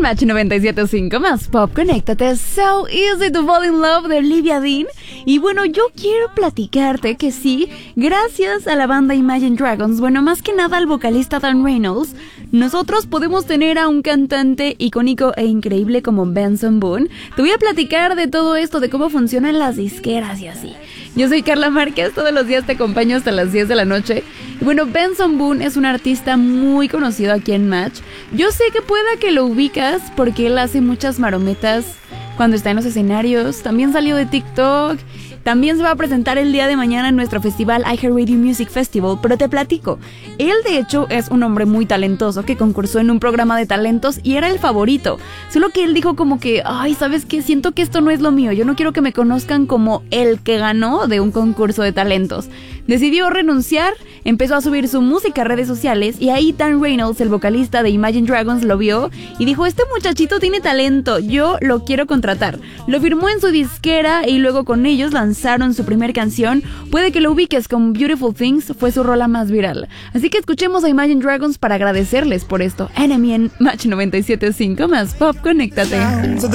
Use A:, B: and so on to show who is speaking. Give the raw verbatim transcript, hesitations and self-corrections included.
A: Match noventa y siete punto cinco más pop, conéctate. So Easy to Fall in Love de Olivia Dean. Y bueno, yo quiero platicarte que sí, gracias a la banda Imagine Dragons, bueno, más que nada al vocalista Dan Reynolds, nosotros podemos tener a un cantante icónico e increíble como Benson Boone. Te voy a platicar de todo esto, de cómo funcionan las disqueras y así. Yo soy Carla Márquez, todos los días te acompaño hasta las diez de la noche. Y bueno, Benson Boone es un artista muy conocido aquí en Match. Yo sé que pueda que lo ubicas porque él hace muchas marometas cuando está en los escenarios. También salió de TikTok. También se va a presentar el día de mañana en nuestro festival iHeartRadio Music Festival, pero te platico. Él de hecho es un hombre muy talentoso que concursó en un programa de talentos y era el favorito. Solo que él dijo como que, ay, ¿sabes qué? Siento que esto no es lo mío. Yo no quiero que me conozcan como el que ganó de un concurso de talentos. Decidió renunciar, empezó a subir su música a redes sociales y ahí Dan Reynolds, el vocalista de Imagine Dragons, lo vio y dijo, este muchachito tiene talento, yo lo quiero contratar. Lo firmó en su disquera y luego con ellos lanzaron su primer canción. Puede que lo ubiques con Beautiful Things, fue su rola más viral. Así que escuchemos a Imagine Dragons para agradecerles por esto. Enemy en Match noventa y siete punto cinco más pop, conéctate.